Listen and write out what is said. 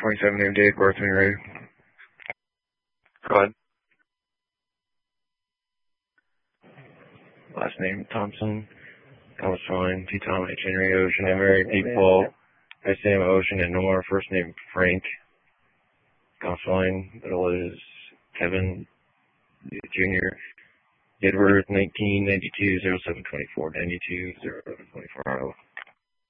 27 named date, birth when you're ready. Go ahead. Last name Thompson. That was fine. T-Tom, H. Henry, Ocean, Mary, Pete, Paul, S.M. Ocean, and Nor. First name Frank. That was fine. Middle is Kevin Jr. Date of birth 1992 0724 92 0724.